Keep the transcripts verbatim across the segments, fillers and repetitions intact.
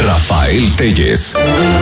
Rafael Telles.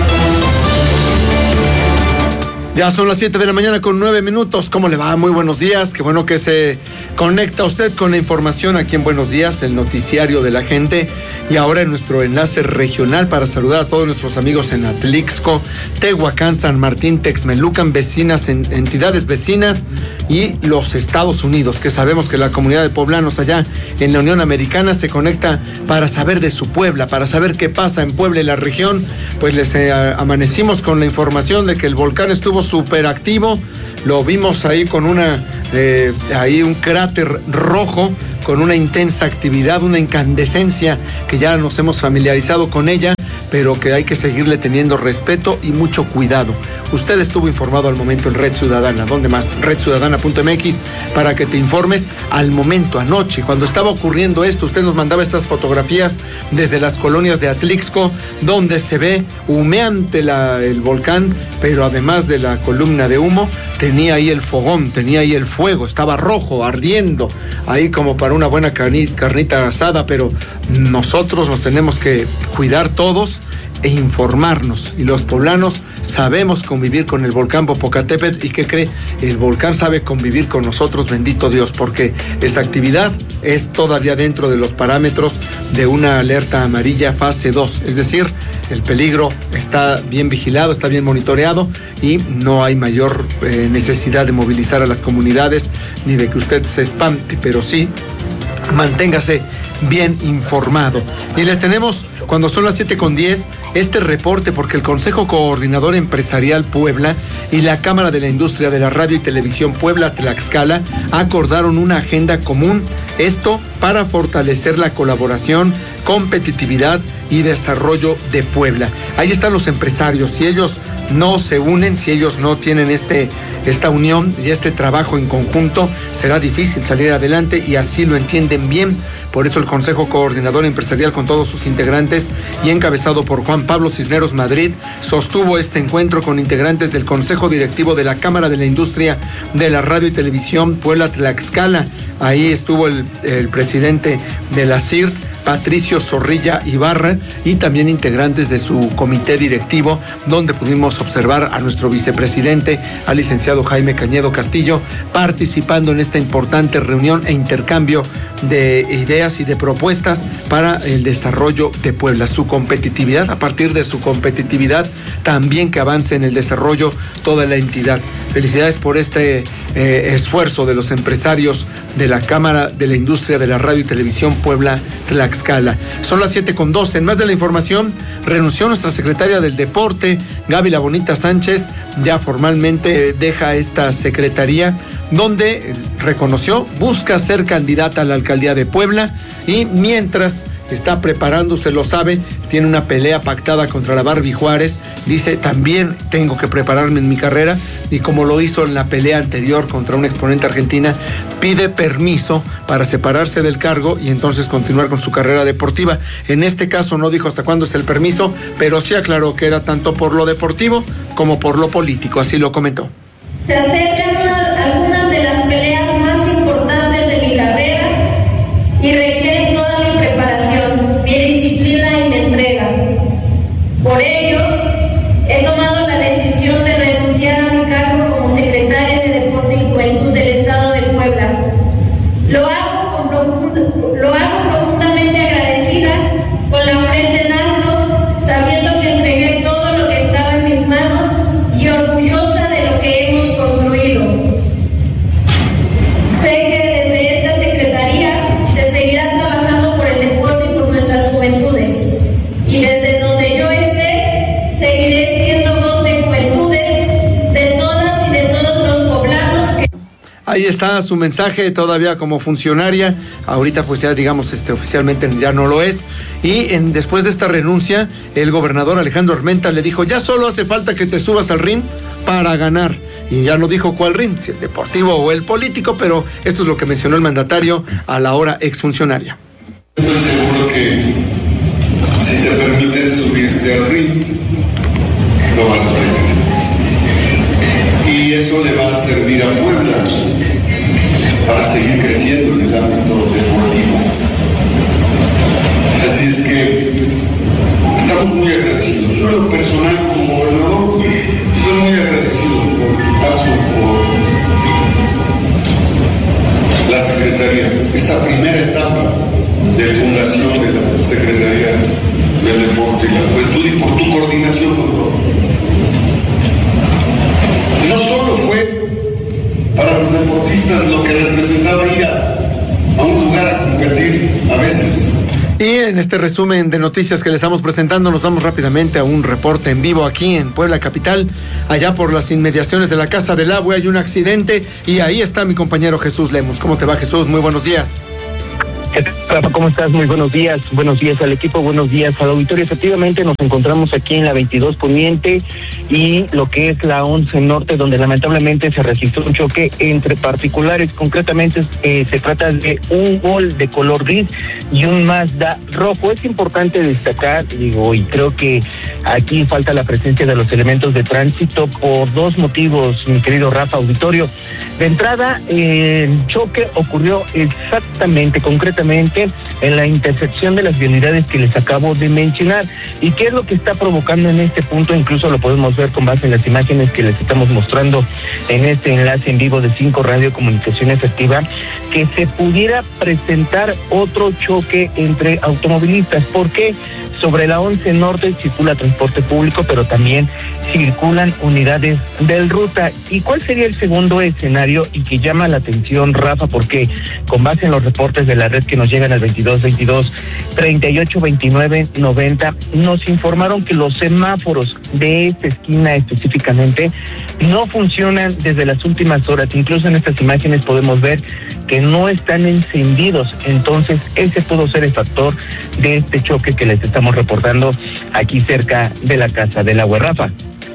Ya son las siete de la mañana con nueve minutos. ¿Cómo le va? Muy buenos días. Qué bueno que se conecta usted con la información aquí en Buenos Días, el noticiario de la gente. Y ahora en nuestro enlace regional para saludar a todos nuestros amigos en Atlixco, Tehuacán, San Martín, Texmelucan, vecinas, en, entidades vecinas y los Estados Unidos, que sabemos que la comunidad de poblanos allá en la Unión Americana se conecta para saber de su Puebla, para saber qué pasa en Puebla y la región. Pues les eh, amanecimos con la información de que el volcán estuvo súper activo. Lo vimos ahí con una, eh, ahí un cráter rojo, con una intensa actividad, una incandescencia que ya nos hemos familiarizado con ella, pero que hay que seguirle teniendo respeto y mucho cuidado. Usted estuvo informado al momento en Red Ciudadana. ¿Dónde más? red ciudadana punto m x para que te informes al momento, anoche, cuando estaba ocurriendo esto. Usted nos mandaba estas fotografías desde las colonias de Atlixco, donde se ve humeante la, el volcán, pero además de la columna de humo, tenía ahí el fogón, tenía ahí el fuego, estaba rojo, ardiendo, ahí como para una buena carnita, carnita asada, pero nosotros nos tenemos que cuidar todos e informarnos, y los poblanos sabemos convivir con el volcán Popocatépetl. ¿Y qué cree? El volcán sabe convivir con nosotros, bendito Dios, porque esa actividad es todavía dentro de los parámetros de una alerta amarilla fase dos, es decir, el peligro está bien vigilado, está bien monitoreado y no hay mayor eh, necesidad de movilizar a las comunidades ni de que usted se espante, pero sí manténgase bien informado. Y le tenemos, cuando son las siete con diez, este reporte, porque el Consejo Coordinador Empresarial Puebla y la Cámara de la Industria de la Radio y Televisión Puebla-Tlaxcala acordaron una agenda común, esto para fortalecer la colaboración, competitividad y desarrollo de Puebla. Ahí están los empresarios. Si ellos no se unen, si ellos no tienen este, esta unión y este trabajo en conjunto, será difícil salir adelante, y así lo entienden bien. Por eso el Consejo Coordinador Empresarial, con todos sus integrantes y encabezado por Juan Pablo Cisneros Madrid, sostuvo este encuentro con integrantes del Consejo Directivo de la Cámara de la Industria de la Radio y Televisión Puebla-Tlaxcala. Ahí estuvo el, el presidente de la C I R, Patricio Zorrilla Ibarra, y también integrantes de su comité directivo, donde pudimos observar a nuestro vicepresidente, al licenciado Jaime Cañedo Castillo, participando en esta importante reunión e intercambio de ideas y de propuestas para el desarrollo de Puebla, su competitividad, a partir de su competitividad también que avance en el desarrollo toda la entidad. Felicidades por este eh, esfuerzo de los empresarios de la Cámara de la Industria de la Radio y Televisión Puebla-Tlaxcala. Son las siete con doce. En más de la información, renunció nuestra secretaria del Deporte, Gaby La Bonita Sánchez. Ya formalmente deja esta secretaría, donde reconoció, busca ser candidata a la alcaldía de Puebla, y mientras está preparándose, lo sabe, tiene una pelea pactada contra la Barbie Juárez. Dice, también tengo que prepararme en mi carrera, y como lo hizo en la pelea anterior contra una exponente argentina, pide permiso para separarse del cargo y entonces continuar con su carrera deportiva. En este caso no dijo hasta cuándo es el permiso, pero sí aclaró que era tanto por lo deportivo como por lo político, así lo comentó. Se acercan algunas de las peleas más importantes de mi carrera y requieren toda mi preparación, mi disciplina y mi entrega. Por ello, he tomado la decisión de renunciar a mi cargo como secretaria de Deporte y Juventud del Estado de Puebla. Lo hago, con profundo, lo hago profundamente agradecida, con la frente en alto, sabiendo que entregué todo lo que estaba en mis manos y orgullosa de lo que hemos construido. Sé que desde esta secretaría se seguirá trabajando por el deporte y por nuestras juventudes, y desde donde yo esté, seguiré siendo voz de juventudes, de todas y de todos los poblanos que... Ahí está su mensaje, todavía como funcionaria. Ahorita pues ya digamos este oficialmente ya no lo es. Y en, después de esta renuncia, el gobernador Alejandro Armenta le dijo, ya solo hace falta que te subas al ring para ganar. Y ya no dijo cuál ring, si el deportivo o el político, pero esto es lo que mencionó el mandatario a la hora exfuncionaria. Estoy seguro que si te permiten subirte al ring, lo vas a tener. Y eso le va a servir a Puebla para seguir creciendo en el ámbito deportivo. Así es que estamos muy agradecidos. Yo en lo personal como gobernador estoy muy agradecido por el paso por la Secretaría, esta primera etapa de fundación de la Secretaría del Deporte y la Juventud y por tu coordinación con todo. No solo fue para los deportistas lo que representaba ir a, a un lugar a competir a veces. Y en este resumen de noticias que le estamos presentando, nos vamos rápidamente a un reporte en vivo aquí en Puebla Capital. Allá por las inmediaciones de la Casa del Agua hay un accidente y ahí está mi compañero Jesús Lemos. ¿Cómo te va, Jesús? Muy buenos días. Rafa, ¿cómo estás? Muy buenos días. Buenos días al equipo, buenos días al auditorio. Efectivamente, nos encontramos aquí en la veintidós Poniente y lo que es la once Norte, donde lamentablemente se registró un choque entre particulares. Concretamente, eh, se trata de un Gol de color gris y un Mazda rojo. Es importante destacar, digo, y creo que aquí falta la presencia de los elementos de tránsito por dos motivos, mi querido Rafa, auditorio. De entrada, eh, el choque ocurrió exactamente, concretamente, en la intersección de las vialidades que les acabo de mencionar. ¿Y qué es lo que está provocando en este punto? Incluso lo podemos ver con base en las imágenes que les estamos mostrando en este enlace en vivo de Cinco Radio Comunicación Efectiva, que se pudiera presentar otro choque entre automovilistas. ¿Por qué? Sobre la once Norte circula transporte público, pero también circulan unidades del Ruta. ¿Y cuál sería el segundo escenario y que llama la atención, Rafa? Porque con base en los reportes de la red que nos llegan al veintidós veintidós treinta y ocho veintinueve noventa, nos informaron que los semáforos de esta esquina específicamente no funcionan desde las últimas horas. Incluso en estas imágenes podemos ver que no están encendidos. Entonces, ese pudo ser el factor de este choque que les estamos reportando aquí cerca de la Casa del Agua. Rafa.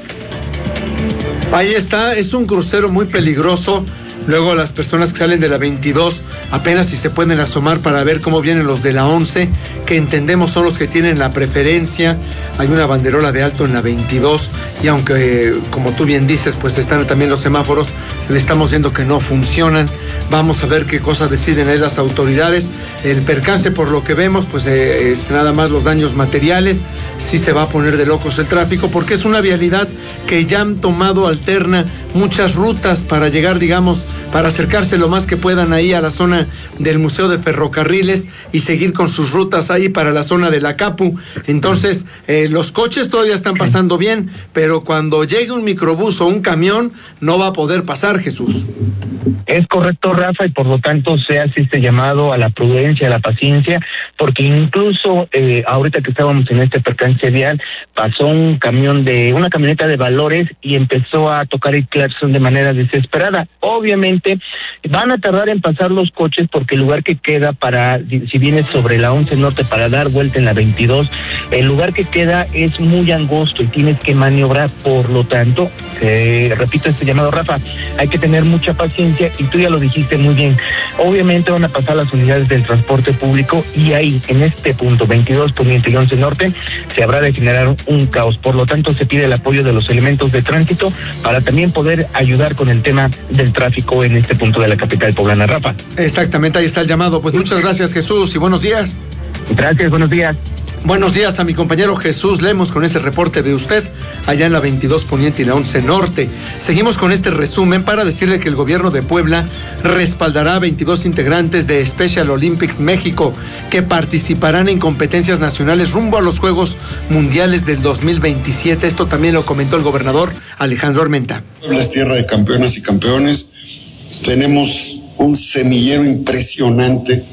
Ahí está, es un crucero muy peligroso. Luego las personas que salen de la veintidós apenas si se pueden asomar para ver cómo vienen los de la once, que entendemos son los que tienen la preferencia. Hay una banderola de alto en la veintidós y aunque, como tú bien dices, pues están también los semáforos, le estamos viendo que no funcionan. Vamos a ver qué cosas deciden ahí las autoridades. El percance, por lo que vemos, pues eh, es nada más los daños materiales. Sí se va a poner de locos el tráfico porque es una vialidad que ya han tomado alterna muchas rutas para llegar, digamos, para acercarse lo más que puedan ahí a la zona del Museo de Ferrocarriles y seguir con sus rutas ahí para la zona de la Capu. Entonces, eh, los coches todavía están pasando bien, pero cuando llegue un microbús o un camión, no va a poder pasar, Jesús. Es correcto, Rafa, y por lo tanto se hace este llamado a la prudencia, a la paciencia, porque incluso eh, ahorita que estábamos en este percance vial, pasó un camión de, una camioneta de valores y empezó a tocar el claxon de manera desesperada. Obviamente van a tardar en pasar los coches porque el lugar que queda para, si vienes sobre la once Norte para dar vuelta en la veintidós, el lugar que queda es muy angosto y tienes que maniobrar. Por lo tanto, eh, repito este llamado, Rafa, hay que tener mucha paciencia y tú ya lo dijiste muy bien. Obviamente van a pasar las unidades del transporte público y ahí, en este punto, veintidós Poniente y once Norte, se habrá de generar un caos. Por lo tanto, se pide el apoyo de los elementos de tránsito para también poder ayudar con el tema del tráfico en este punto de la capital poblana. Rafa. Exactamente, ahí está el llamado. Pues muchas gracias, Jesús, y buenos días. Gracias, buenos días. Buenos días a mi compañero Jesús Lemos con ese reporte de usted allá en la veintidós Poniente y la once Norte. Seguimos con este resumen para decirle que el gobierno de Puebla respaldará a veintidós integrantes de Special Olympics México que participarán en competencias nacionales rumbo a los Juegos Mundiales del dos mil veintisiete. Esto también lo comentó el gobernador Alejandro Armenta. Puebla es tierra de campeonas y campeones. Tenemos un semillero impresionante.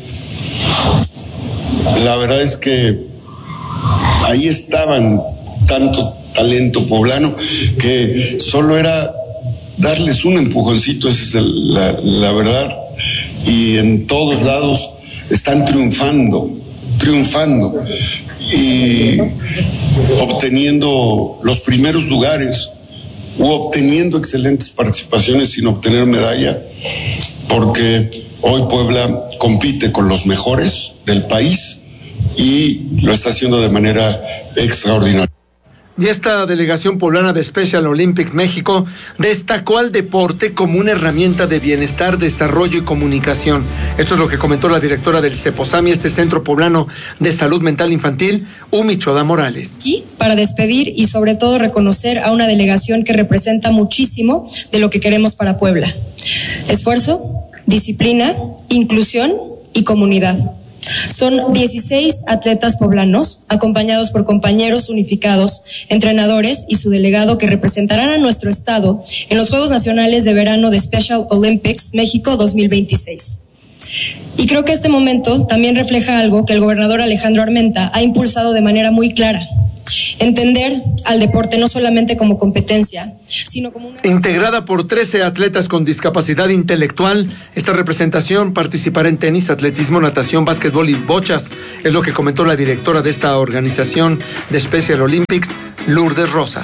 La verdad es que ahí estaban tanto talento poblano que solo era darles un empujoncito, esa es el, la, la verdad, y en todos lados están triunfando, triunfando y obteniendo los primeros lugares u obteniendo excelentes participaciones sin obtener medalla, porque hoy Puebla compite con los mejores del país y lo está haciendo de manera extraordinaria. Y esta delegación poblana de Special Olympics México destacó al deporte como una herramienta de bienestar, desarrollo y comunicación. Esto es lo que comentó la directora del CEPOSAMI, este Centro Poblano de Salud Mental Infantil, Umi Choda Morales. Aquí para despedir y sobre todo reconocer a una delegación que representa muchísimo de lo que queremos para Puebla. Esfuerzo, disciplina, inclusión y comunidad. Son dieciséis atletas poblanos, acompañados por compañeros unificados, entrenadores y su delegado que representarán a nuestro estado en los Juegos Nacionales de Verano de Special Olympics México dos mil veintiséis. Y creo que este momento también refleja algo que el gobernador Alejandro Armenta ha impulsado de manera muy clara. Entender al deporte no solamente como competencia, sino como una... Integrada por trece atletas con discapacidad intelectual, esta representación participará en tenis, atletismo, natación, básquetbol y bochas. Es lo que comentó la directora de esta organización de Special Olympics, Lourdes Rosas.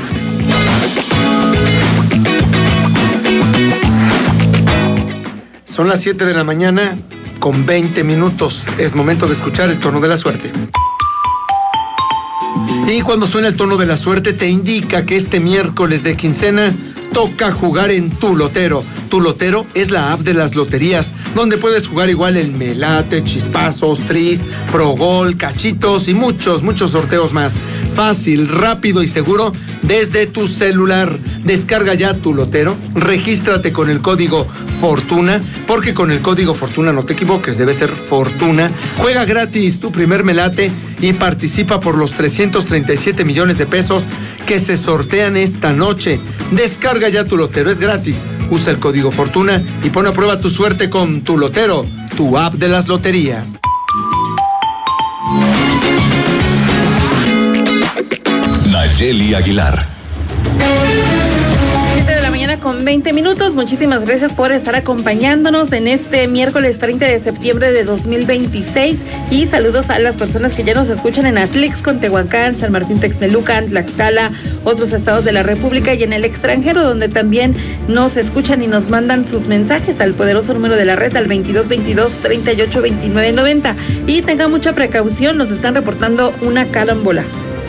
Son las siete de la mañana con veinte minutos. Es momento de escuchar el tono de la suerte. Y cuando suena el tono de la suerte te indica que este miércoles de quincena toca jugar en Tu Lotero. Tu Lotero es la app de las loterías, donde puedes jugar igual el Melate, Chispazos, Tris, Progol, Cachitos y muchos, muchos sorteos más. Fácil, rápido y seguro desde tu celular. Descarga ya Tu Lotero, regístrate con el código Fortuna, porque con el código Fortuna, no te equivoques, debe ser Fortuna. Juega gratis tu primer Melate y participa por los trescientos treinta y siete millones de pesos que se sortean esta noche. Descarga ya Tu Lotero, es gratis. Usa el código Fortuna y pon a prueba tu suerte con Tu Lotero, tu app de las loterías. Nayeli Aguilar. siete de la mañana con veinte minutos. Muchísimas gracias por estar acompañándonos en este miércoles treinta de septiembre de dos mil veintiséis y saludos a las personas que ya nos escuchan en Atlixco, Tehuacán, San Martín Texmelucan, Tlaxcala, otros estados de la República y en el extranjero, donde también nos escuchan y nos mandan sus mensajes al poderoso número de la red al veintidós veintidós treinta y ocho veintinueve noventa. Y tengan mucha precaución, nos están reportando una carambola.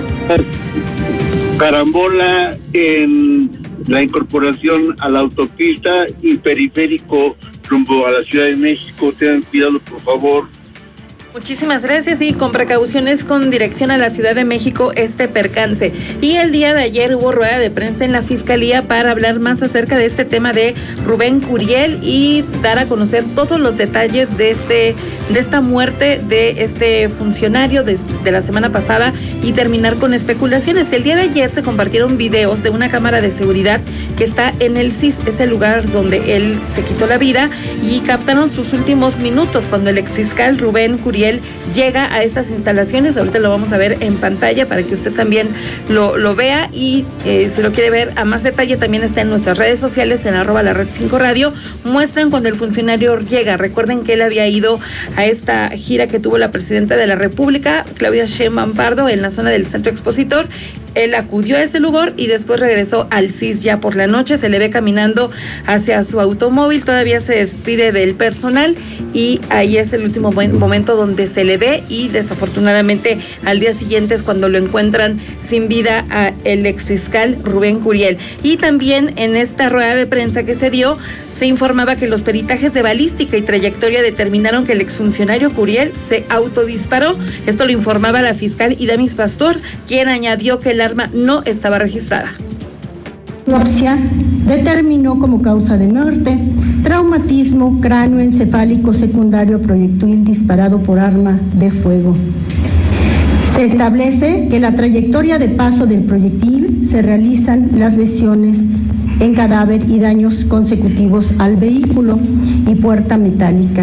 Carambola en la incorporación a la autopista y periférico rumbo a la Ciudad de México. Tengan cuidado, por favor. Muchísimas gracias y con precauciones con dirección a la Ciudad de México este percance. Y el día de ayer hubo rueda de prensa en la Fiscalía para hablar más acerca de este tema de Rubén Curiel y dar a conocer todos los detalles de este de esta muerte de este funcionario de, de la semana pasada y terminar con especulaciones. El día de ayer se compartieron videos de una cámara de seguridad que está en el C I S, es el lugar donde él se quitó la vida, y captaron sus últimos minutos cuando el exfiscal Rubén Curiel llega a estas instalaciones. Ahorita lo vamos a ver en pantalla para que usted también lo, lo vea y eh, si lo quiere ver a más detalle también está en nuestras redes sociales en arroba la red cinco radio. Muestran cuando el funcionario llega. Recuerden que él había ido a esta gira que tuvo la presidenta de la República, Claudia Sheinbaum Pardo, en la zona del Centro Expositor. Él acudió a ese lugar y después regresó al C I S ya por la noche. Se le ve caminando hacia su automóvil, todavía se despide del personal y ahí es el último momento donde se le ve, y desafortunadamente al día siguiente es cuando lo encuentran sin vida a el exfiscal Rubén Curiel. Y también en esta rueda de prensa que se dio se informaba que los peritajes de balística y trayectoria determinaron que el exfuncionario Curiel se autodisparó. Esto lo informaba la fiscal Idamis Pastor, quien añadió que el arma no estaba registrada. La autopsia determinó como causa de muerte traumatismo cráneoencefálico secundario a proyectil disparado por arma de fuego. Se establece que la trayectoria de paso del proyectil se realizan las lesiones en cadáver y daños consecutivos al vehículo y puerta metálica.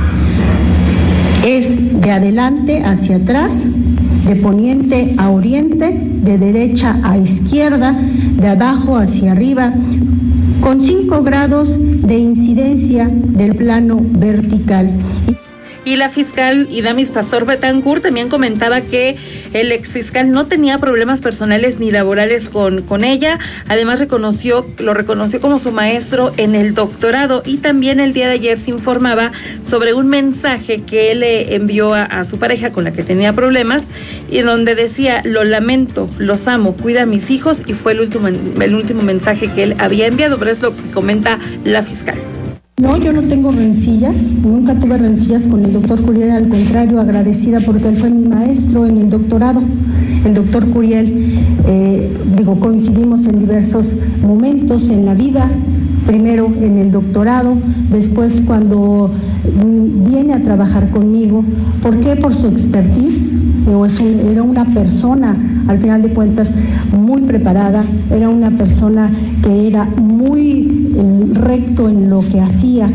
Es de adelante hacia atrás, de poniente a oriente, de derecha a izquierda, de abajo hacia arriba, con cinco grados de incidencia del plano vertical. Y la fiscal Idamis Pastor Betancourt también comentaba que el exfiscal no tenía problemas personales ni laborales con, con ella. Además reconoció, lo reconoció como su maestro en el doctorado, y también el día de ayer se informaba sobre un mensaje que él le envió a, a su pareja con la que tenía problemas, y donde decía: lo lamento, los amo, cuida a mis hijos, y fue el último, el último mensaje que él había enviado, pero es lo que comenta la fiscal. No, yo no tengo rencillas, nunca tuve rencillas con el doctor Curiel, al contrario, agradecida porque él fue mi maestro en el doctorado. El doctor Curiel, eh, digo, coincidimos en diversos momentos en la vida, primero en el doctorado, después cuando viene a trabajar conmigo. ¿Por qué? Por su expertise. Es un, era una persona, al final de cuentas, muy preparada, era una persona que era muy eh, recto en lo que hacía.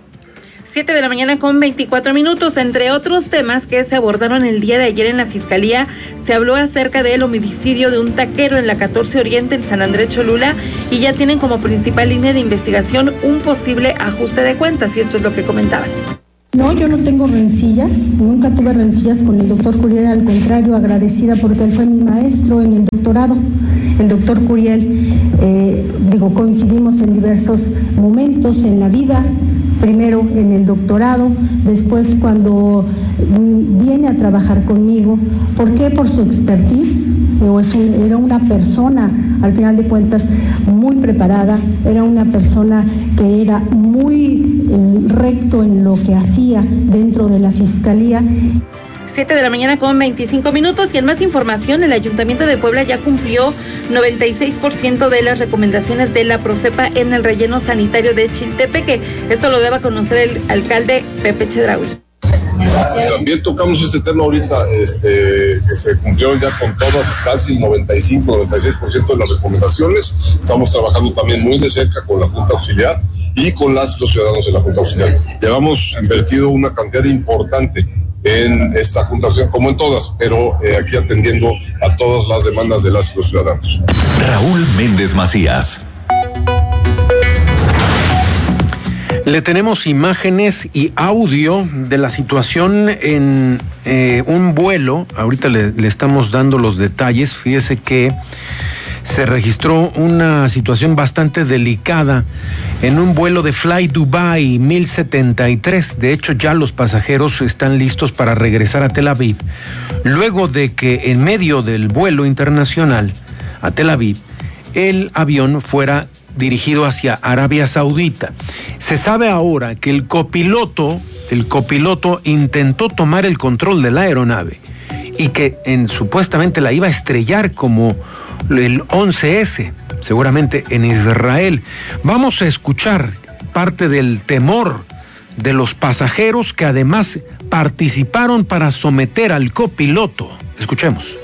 siete de la mañana con veinticuatro minutos. Entre otros temas que se abordaron el día de ayer en la Fiscalía, se habló acerca del homicidio de un taquero en la catorce Oriente en San Andrés Cholula, y ya tienen como principal línea de investigación un posible ajuste de cuentas, y esto es lo que comentaban. No, yo no tengo rencillas, nunca tuve rencillas con el doctor Curiel, al contrario, agradecida porque él fue mi maestro en el doctorado. El doctor Curiel, eh, digo, coincidimos en diversos momentos en la vida, primero en el doctorado, después cuando viene a trabajar conmigo. ¿Por qué? Por su expertise. Es un, era una persona, al final de cuentas, muy preparada, era una persona que era muy eh, recto en lo que hacía dentro de la Fiscalía. siete de la mañana con veinticinco minutos, y en más información, el Ayuntamiento de Puebla ya cumplió noventa y seis por ciento de las recomendaciones de la Profepa en el relleno sanitario de Chiltepeque. Esto lo debe conocer el alcalde Pepe Chedraui. También tocamos este tema ahorita, este, que se cumplieron ya con todas, casi noventa y cinco, noventa y seis por ciento de las recomendaciones. Estamos trabajando también muy de cerca con la Junta Auxiliar y con las, los ciudadanos de la Junta Auxiliar. Llevamos invertido una cantidad importante en esta Junta Auxiliar, como en todas, pero eh, aquí atendiendo a todas las demandas de las y los ciudadanos. Raúl Méndez Macías. Le tenemos imágenes y audio de la situación en eh, un vuelo. Ahorita le, le estamos dando los detalles. Fíjese que se registró una situación bastante delicada en un vuelo de Fly Dubai mil setenta y tres. De hecho, ya los pasajeros están listos para regresar a Tel Aviv, luego de que en medio del vuelo internacional a Tel Aviv, el avión fuera dirigido hacia Arabia Saudita. Se sabe ahora que el copiloto, el copiloto intentó tomar el control de la aeronave y que en, supuestamente la iba a estrellar como el once ese, seguramente en Israel. Vamos a escuchar parte del temor de los pasajeros que además participaron para someter al copiloto. Escuchemos.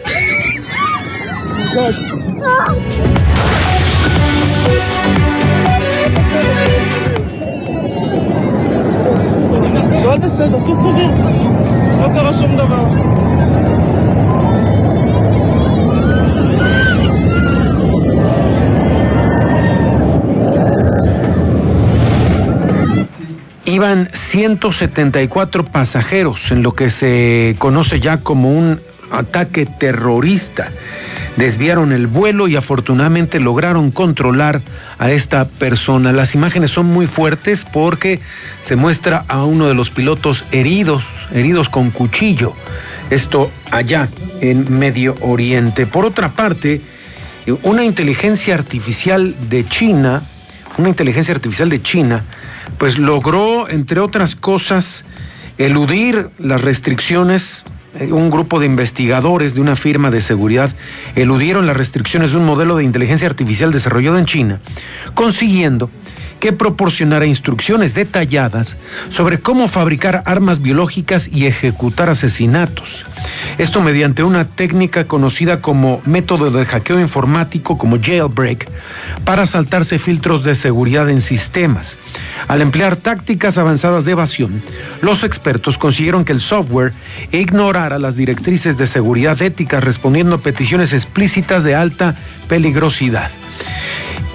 Iban ciento setenta y cuatro pasajeros en lo que se conoce ya como un ataque terrorista. Desviaron el vuelo y afortunadamente lograron controlar a esta persona. Las imágenes son muy fuertes porque se muestra a uno de los pilotos heridos, heridos con cuchillo. Esto allá en Medio Oriente. Por otra parte, una inteligencia artificial de China, una inteligencia artificial de China, pues logró, entre otras cosas, eludir las restricciones. Un grupo de investigadores de una firma de seguridad eludieron las restricciones de un modelo de inteligencia artificial desarrollado en China, consiguiendo que proporcionara instrucciones detalladas sobre cómo fabricar armas biológicas y ejecutar asesinatos. Esto mediante una técnica conocida como método de hackeo informático, como jailbreak, para saltarse filtros de seguridad en sistemas. Al emplear tácticas avanzadas de evasión, los expertos consiguieron que el software ignorara las directrices de seguridad ética, respondiendo a peticiones explícitas de alta peligrosidad.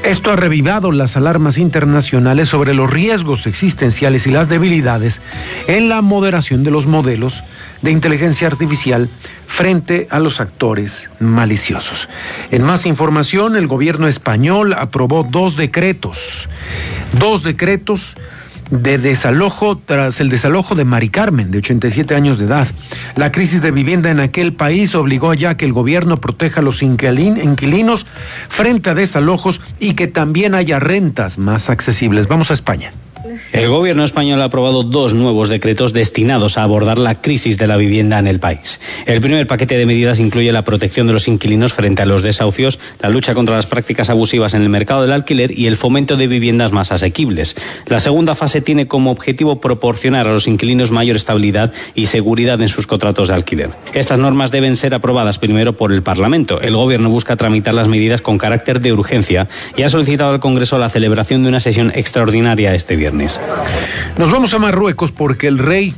Esto ha revivado las alarmas internacionales sobre los riesgos existenciales y las debilidades en la moderación de los modelos de inteligencia artificial frente a los actores maliciosos. En más información, el gobierno español aprobó dos decretos, dos decretos de desalojo tras el desalojo de Mari Carmen, de ochenta y siete años de edad. La crisis de vivienda en aquel país obligó ya a que el gobierno proteja a los inquilinos frente a desalojos y que también haya rentas más accesibles. Vamos a España. El gobierno español ha aprobado dos nuevos decretos destinados a abordar la crisis de la vivienda en el país. El primer paquete de medidas incluye la protección de los inquilinos frente a los desahucios, la lucha contra las prácticas abusivas en el mercado del alquiler y el fomento de viviendas más asequibles. La segunda fase tiene como objetivo proporcionar a los inquilinos mayor estabilidad y seguridad en sus contratos de alquiler. Estas normas deben ser aprobadas primero por el Parlamento. El gobierno busca tramitar las medidas con carácter de urgencia y ha solicitado al Congreso la celebración de una sesión extraordinaria este viernes. Nos vamos a Marruecos porque el rey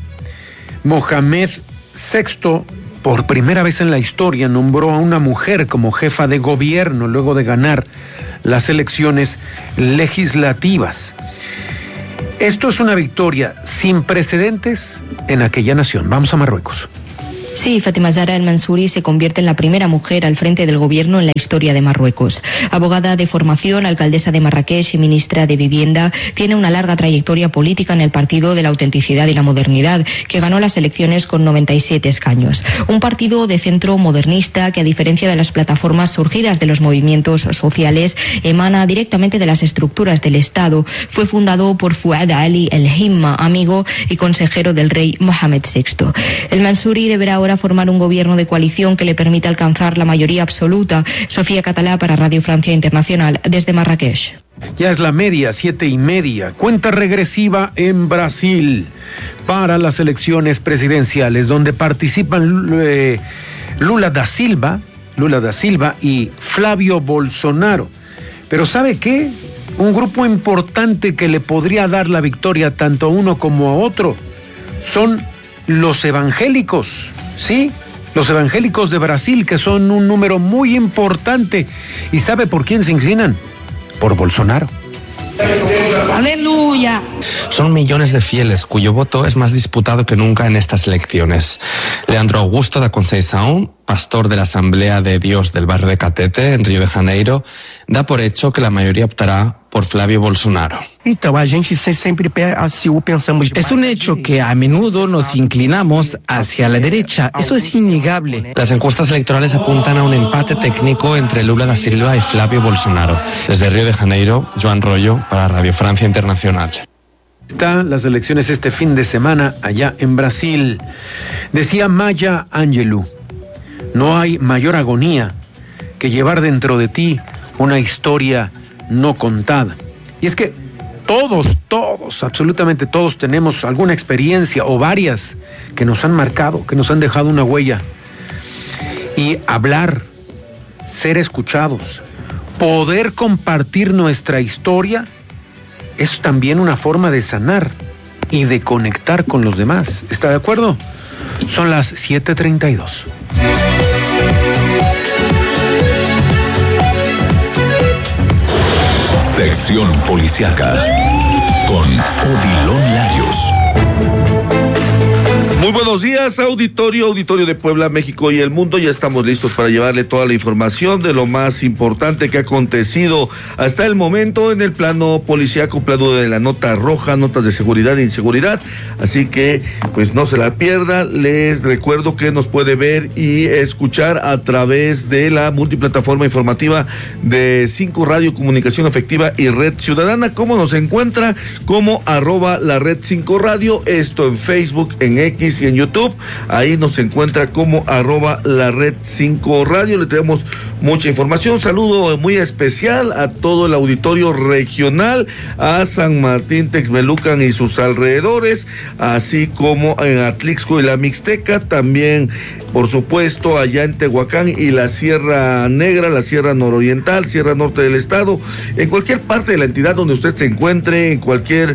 Mohamed sexto, por primera vez en la historia, nombró a una mujer como jefa de gobierno luego de ganar las elecciones legislativas. Esto es una victoria sin precedentes en aquella nación. Vamos a Marruecos. Sí, Fátima Zahra El Mansouri se convierte en la primera mujer al frente del gobierno en la historia de Marruecos. Abogada de formación, alcaldesa de Marrakech y ministra de Vivienda, tiene una larga trayectoria política en el Partido de la Autenticidad y la Modernidad, que ganó las elecciones con noventa y siete escaños. Un partido de centro modernista que, a diferencia de las plataformas surgidas de los movimientos sociales, emana directamente de las estructuras del Estado. Fue fundado por Fouad Ali El Himma, amigo y consejero del rey Mohamed sexto. El Mansouri deberá ahora formar un gobierno de coalición que le permita alcanzar la mayoría absoluta. Sofía Catalá para Radio Francia Internacional desde Marrakech. Ya es la media, siete y media. Cuenta regresiva en Brasil para las elecciones presidenciales, donde participan eh, Lula da Silva, Lula da Silva y Flavio Bolsonaro. Pero ¿sabe qué? Un grupo importante que le podría dar la victoria tanto a uno como a otro son los evangélicos. Sí, los evangélicos de Brasil, que son un número muy importante. ¿Y sabe por quién se inclinan? Por Bolsonaro. ¡Aleluya! Son millones de fieles cuyo voto es más disputado que nunca en estas elecciones. Leandro Augusto da Conceição, pastor de la Asamblea de Dios del barrio de Catete, en Río de Janeiro, da por hecho que la mayoría optará por Flavio Bolsonaro. Es un hecho que a menudo nos inclinamos hacia la derecha. Eso es innegable. Las encuestas electorales apuntan a un empate técnico entre Lula da Silva y Flavio Bolsonaro. Desde Río de Janeiro, Joan Rollo para Radio Francia Internacional. Están las elecciones este fin de semana allá en Brasil. Decía Maya Angelou: no hay mayor agonía que llevar dentro de ti una historia no contada. Y es que todos, todos, absolutamente todos tenemos alguna experiencia o varias que nos han marcado, que nos han dejado una huella. Y hablar, ser escuchados, poder compartir nuestra historia es también una forma de sanar y de conectar con los demás. ¿Está de acuerdo? Son las siete treinta y dos. Sección Policiaca con Odilon Larios. Muy buenos días, auditorio, auditorio de Puebla, México y el mundo. Ya estamos listos para llevarle toda la información de lo más importante que ha acontecido hasta el momento en el plano policíaco, plano de la nota roja, notas de seguridad e inseguridad. Así que, pues no se la pierda. Les recuerdo que nos puede ver y escuchar a través de la multiplataforma informativa de cinco Radio, Comunicación Efectiva y Red Ciudadana. ¿Cómo nos encuentra? Como arroba la Red cinco Radio. Esto en Facebook, en X y en YouTube. Ahí nos encuentra como arroba la Red cinco Radio. Le tenemos mucha información. Un saludo muy especial a todo el auditorio regional, a San Martín Texmelucan y sus alrededores, así como en Atlixco y la Mixteca, también por supuesto allá en Tehuacán y la Sierra Negra, la Sierra Nororiental, Sierra Norte del estado, en cualquier parte de la entidad donde usted se encuentre, en cualquier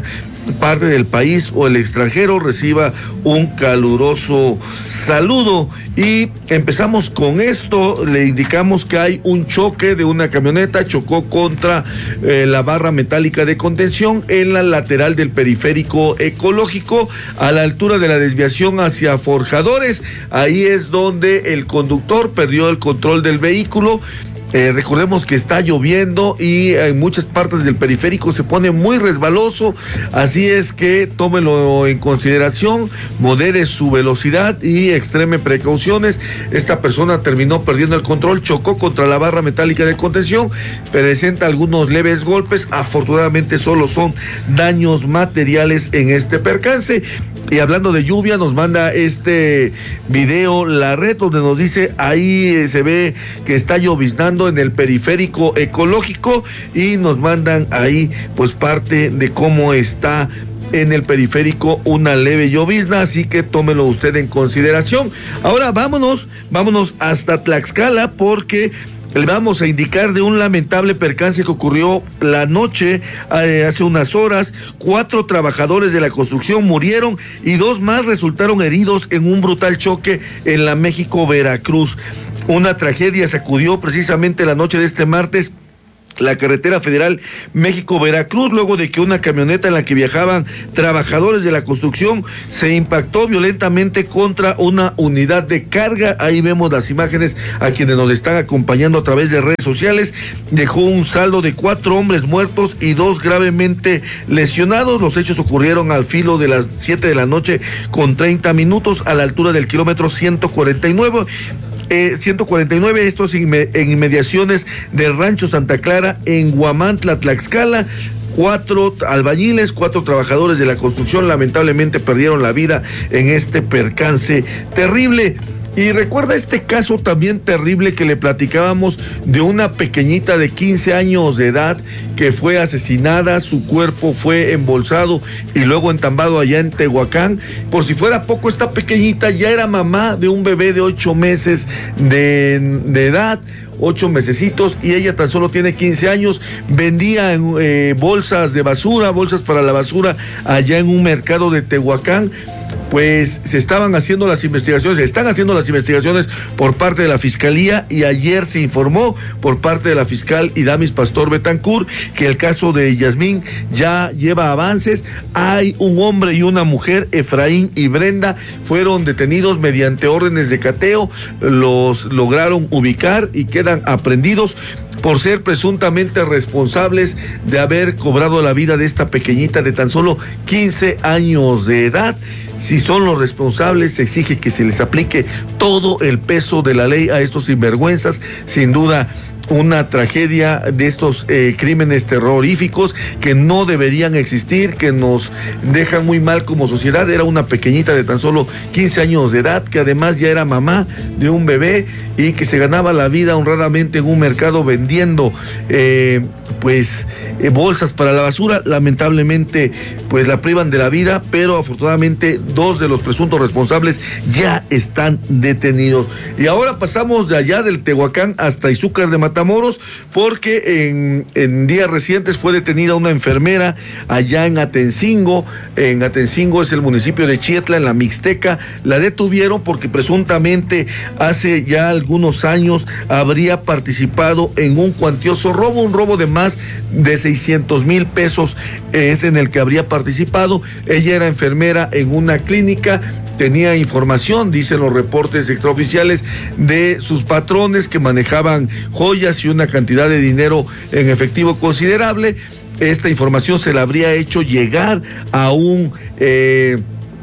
parte del país o el extranjero reciba un caluroso saludo. Y empezamos con esto, le indicamos que hay un choque de una camioneta, chocó contra eh, la barra metálica de contención en la lateral del periférico ecológico, a la altura de la desviación hacia Forjadores. Ahí es donde el conductor perdió el control del vehículo. Eh, recordemos que está lloviendo y en muchas partes del periférico se pone muy resbaloso, así es que tómelo en consideración, modere su velocidad y extreme precauciones. Esta persona terminó perdiendo el control, chocó contra la barra metálica de contención, presenta algunos leves golpes, afortunadamente solo son daños materiales en este percance. Y hablando de lluvia, nos manda este video la red, donde nos dice, ahí eh, se ve que está lloviznando en el periférico ecológico, y nos mandan ahí pues parte de cómo está en el periférico una leve llovizna, así que tómelo usted en consideración. Ahora vámonos, vámonos hasta Tlaxcala, porque le vamos a indicar de un lamentable percance que ocurrió la noche, eh, hace unas horas. Cuatro trabajadores de la construcción murieron y dos más resultaron heridos en un brutal choque en la México-Veracruz. Una tragedia sacudió precisamente la noche de este martes la carretera federal México-Veracruz, luego de que una camioneta en la que viajaban trabajadores de la construcción se impactó violentamente contra una unidad de carga. Ahí vemos las imágenes a quienes nos están acompañando a través de redes sociales. Dejó un saldo de cuatro hombres muertos y dos gravemente lesionados. Los hechos ocurrieron al filo de las siete de la noche con treinta minutos a la altura del kilómetro ciento cuarenta y nueve. Eh, ciento cuarenta y nueve, estos inme- en inmediaciones del Rancho Santa Clara, en Huamantla, Tlaxcala. Cuatro albañiles, cuatro trabajadores de la construcción lamentablemente perdieron la vida en este percance terrible. Y recuerda este caso también terrible que le platicábamos de una pequeñita de quince años de edad que fue asesinada, su cuerpo fue embolsado y luego entambado allá en Tehuacán. Por si fuera poco, esta pequeñita ya era mamá de un bebé de ocho meses de, de edad. Ocho mesecitos, y ella tan solo tiene quince años. Vendía eh, bolsas de basura, bolsas para la basura allá en un mercado de Tehuacán. Pues se estaban haciendo las investigaciones, se están haciendo las investigaciones por parte de la Fiscalía, y ayer se informó por parte de la fiscal Idamis Pastor Betancourt que el caso de Yasmín ya lleva avances. Hay un hombre y una mujer, Efraín y Brenda, fueron detenidos mediante órdenes de cateo, los lograron ubicar y quedan aprehendidos por ser presuntamente responsables de haber cobrado la vida de esta pequeñita de tan solo quince años de edad. Si son los responsables, se exige que se les aplique todo el peso de la ley a estos sinvergüenzas. Sin duda, una tragedia de estos eh, crímenes terroríficos que no deberían existir, que nos dejan muy mal como sociedad. Era una pequeñita de tan solo quince años de edad, que además ya era mamá de un bebé y que se ganaba la vida honradamente en un mercado vendiendo eh, pues eh, bolsas para la basura. Lamentablemente pues la privan de la vida, pero afortunadamente dos de los presuntos responsables ya están detenidos. Y ahora pasamos de allá del Tehuacán hasta Izúcar de Matamoros, porque en, en días recientes fue detenida una enfermera allá en Atencingo. En Atencingo es el municipio de Chietla, en la Mixteca. La detuvieron porque presuntamente hace ya algunos años habría participado en un cuantioso robo, un robo de más de seiscientos mil pesos es en el que habría participado. Ella era enfermera en una clínica, tenía información, dicen los reportes extraoficiales, de sus patrones que manejaban joyas y una cantidad de dinero en efectivo considerable. Esta información se la habría hecho llegar a un eh,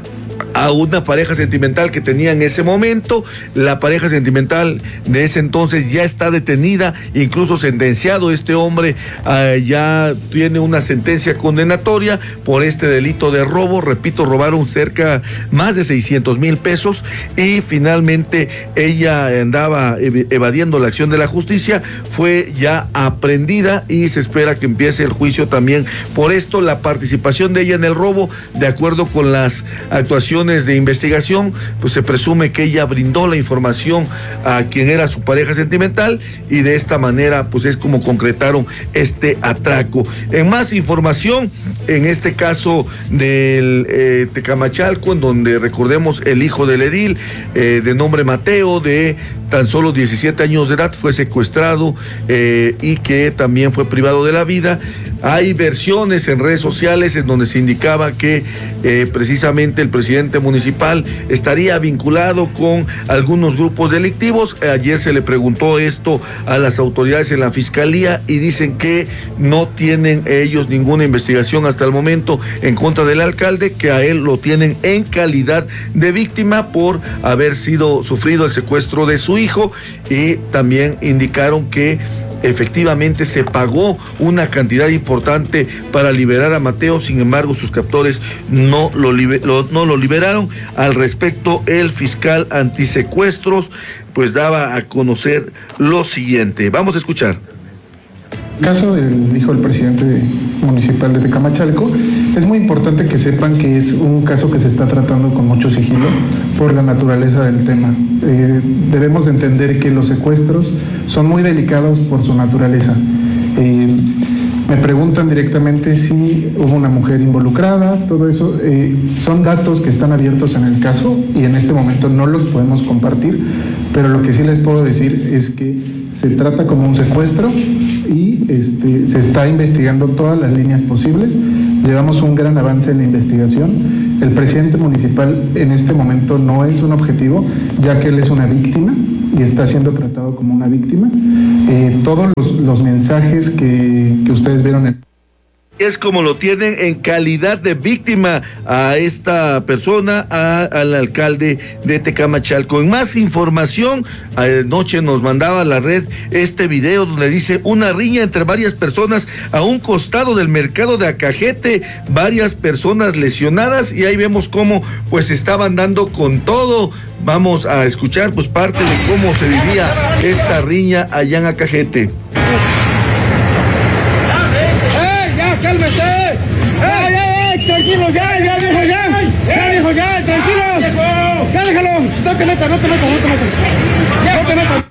a una pareja sentimental que tenía en ese momento. La pareja sentimental de ese entonces ya está detenida, incluso sentenciado. Este hombre uh, ya tiene una sentencia condenatoria por este delito de robo. Repito, robaron cerca más de seiscientos mil pesos y finalmente ella andaba ev- evadiendo la acción de la justicia. Fue ya aprehendida y se espera que empiece el juicio también por esto. La participación de ella en el robo, de acuerdo con las actuaciones cuestiones de investigación, pues se presume que ella brindó la información a quien era su pareja sentimental y de esta manera pues es como concretaron este atraco. En más información, en este caso del eh, Tecamachalco, en donde recordemos el hijo del edil eh, de nombre Mateo, de tan solo diecisiete años de edad, fue secuestrado eh, y que también fue privado de la vida. Hay versiones en redes sociales en donde se indicaba que eh, precisamente el presidente municipal estaría vinculado con algunos grupos delictivos. Ayer se le preguntó esto a las autoridades en la fiscalía y dicen que no tienen ellos ninguna investigación hasta el momento en contra del alcalde, que a él lo tienen en calidad de víctima por haber sido sufrido el secuestro de su hijo, y también indicaron que efectivamente se pagó una cantidad importante para liberar a Mateo, sin embargo sus captores no lo, liber, lo, no lo liberaron. Al respecto, el fiscal antisecuestros pues daba a conocer lo siguiente. Vamos a escuchar. En el caso del hijo del presidente municipal de Tecamachalco, es muy importante que sepan que es un caso que se está tratando con mucho sigilo por la naturaleza del tema. Eh, debemos entender que los secuestros son muy delicados por su naturaleza. Eh, me preguntan directamente si hubo una mujer involucrada, todo eso. Eh, son datos que están abiertos en el caso y en este momento no los podemos compartir, pero lo que sí les puedo decir es que se trata como un secuestro y este, se está investigando todas las líneas posibles. Llevamos un gran avance en la investigación. El presidente municipal en este momento no es un objetivo, ya que él es una víctima y está siendo tratado como una víctima. Eh, todos los, los mensajes que, que ustedes vieron en... Es como lo tienen en calidad de víctima a esta persona, a, al alcalde de Tecamachalco. En más información, anoche nos mandaba a la red este video donde dice una riña entre varias personas a un costado del mercado de Acajete, varias personas lesionadas, y ahí vemos cómo pues estaban dando con todo. Vamos a escuchar pues parte de cómo se vivía esta riña allá en Acajete. ¡Cálmese! ¡Ay, ay, tranquilo, ya, ya, viejo, ya! ¡Ya, viejo, ya, tranquilo! ¡Ya, déjalo! ¡No te metas, no te metas, no te metas! ¡Ya, no te metas!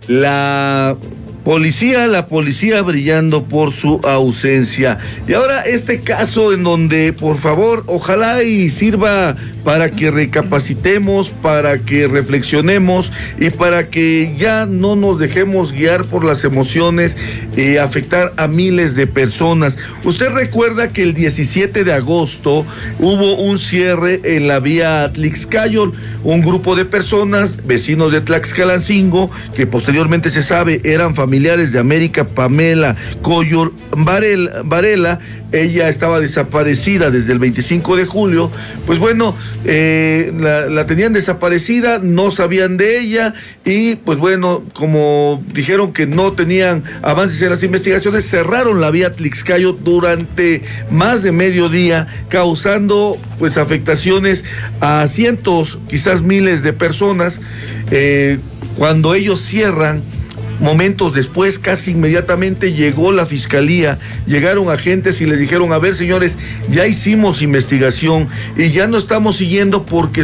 La policía, la policía brillando por su ausencia. Y ahora este caso en donde, por favor, ojalá y sirva para que recapacitemos, para que reflexionemos y para que ya no nos dejemos guiar por las emociones y afectar a miles de personas. Usted recuerda que el diecisiete de agosto hubo un cierre en la vía Atlixcayol. Un grupo de personas, vecinos de Tlaxcalancingo, que posteriormente se sabe eran familiares familiares de América Pamela Coyol Varela, Varela, ella estaba desaparecida desde el veinticinco de julio, pues bueno, eh, la, la tenían desaparecida, no sabían de ella y pues bueno, como dijeron que no tenían avances en las investigaciones, cerraron la vía Tlaxcala durante más de medio día, causando pues afectaciones a cientos, quizás miles de personas. Eh, cuando ellos cierran, momentos después, casi inmediatamente llegó la fiscalía, llegaron agentes y les dijeron, a ver señores, ya hicimos investigación y ya no estamos siguiendo porque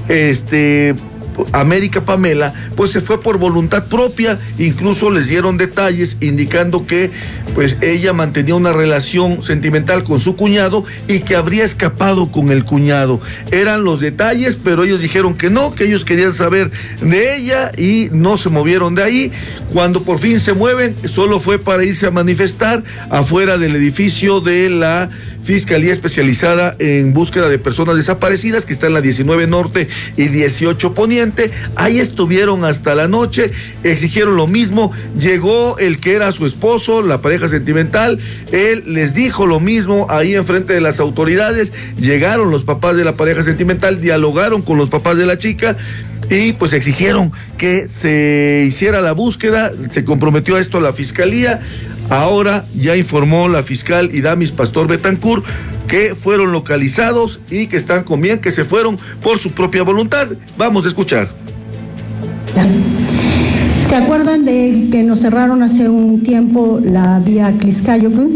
este América Pamela pues se fue por voluntad propia. Incluso les dieron detalles indicando que pues ella mantenía una relación sentimental con su cuñado y que habría escapado con el cuñado. Eran los detalles, pero ellos dijeron que no, que ellos querían saber de ella y no se movieron de ahí. Cuando por fin se mueven, solo fue para irse a manifestar afuera del edificio de la Fiscalía Especializada en Búsqueda de Personas Desaparecidas, que está en la diecinueve Norte y dieciocho Poniente. Ahí estuvieron hasta la noche, exigieron lo mismo, llegó el que era su esposo, la pareja sentimental, él les dijo lo mismo ahí enfrente de las autoridades, llegaron los papás de la pareja sentimental, dialogaron con los papás de la chica y pues exigieron que se hiciera la búsqueda, se comprometió a esto la fiscalía. Ahora ya informó la fiscal Idamis Pastor Betancourt que fueron localizados y que están con bien, que se fueron por su propia voluntad. Vamos a escuchar. ¿Se acuerdan de que nos cerraron hace un tiempo la vía Tlaxcala?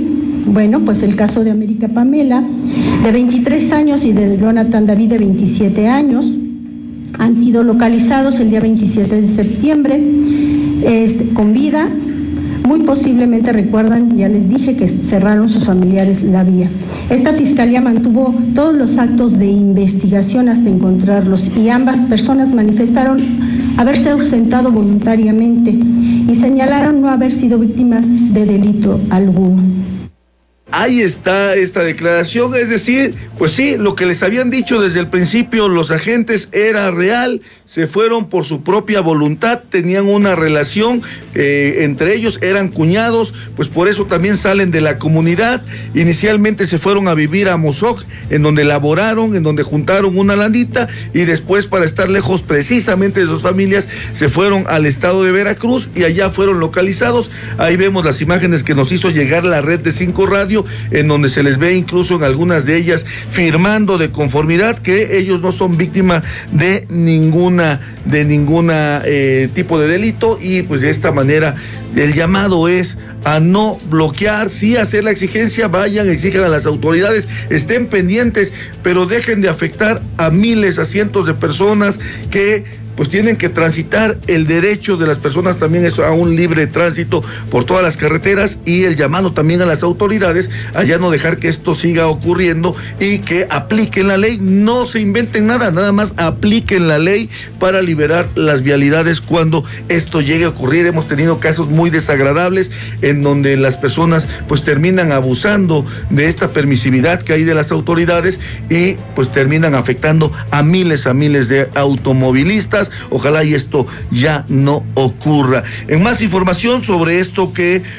Bueno, pues el caso de América Pamela, de veintitrés años, y de Jonathan David, de veintisiete años, han sido localizados el día veintisiete de septiembre este, con vida. Muy posiblemente recuerdan, ya les dije, que cerraron sus familiares la vía. Esta fiscalía mantuvo todos los actos de investigación hasta encontrarlos, y ambas personas manifestaron haberse ausentado voluntariamente y señalaron no haber sido víctimas de delito alguno. Ahí está esta declaración, es decir, pues sí, lo que les habían dicho desde el principio los agentes era real, se fueron por su propia voluntad, tenían una relación eh, entre ellos, eran cuñados, pues por eso también salen de la comunidad. Inicialmente se fueron a vivir a Mozoc, en donde laboraron, en donde juntaron una landita, y después, para estar lejos precisamente de sus familias, se fueron al estado de Veracruz y allá fueron localizados. Ahí vemos las imágenes que nos hizo llegar la red de Cinco Radio, en donde se les ve incluso en algunas de ellas firmando de conformidad que ellos no son víctimas de ninguna de ninguna eh, tipo de delito, y pues de esta manera el llamado es a no bloquear, sí hacer la exigencia, vayan, exijan a las autoridades, estén pendientes, pero dejen de afectar a miles, a cientos de personas que pues tienen que transitar. El derecho de las personas también es a un libre tránsito por todas las carreteras, y el llamado también a las autoridades a ya no dejar que esto siga ocurriendo y que apliquen la ley, no se inventen nada, nada más apliquen la ley para liberar las vialidades cuando esto llegue a ocurrir. Hemos tenido casos muy desagradables en donde las personas pues terminan abusando de esta permisividad que hay de las autoridades y pues terminan afectando a miles, a miles de automovilistas. Ojalá y esto ya no ocurra. En más información sobre esto que